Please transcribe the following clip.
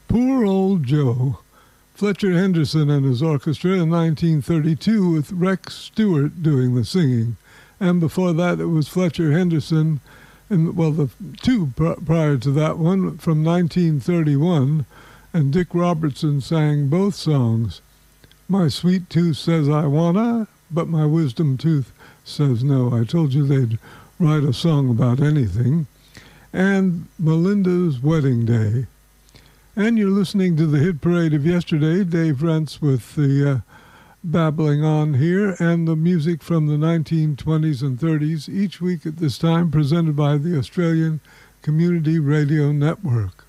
Poor Old Joe. Fletcher Henderson and his orchestra in 1932 with Rex Stewart doing the singing. And before that, it was Fletcher Henderson, and well, the two prior to that one from 1931, and Dick Robertson sang both songs. My sweet tooth says I wanna, but my wisdom tooth says no. I told you they'd write a song about anything. And Melinda's Wedding Day. And you're listening to the hit parade of yesterday. Dave Rents with the babbling on here, and the music from the 1920s and 30s, each week at this time, presented by the Australian Community Radio Network.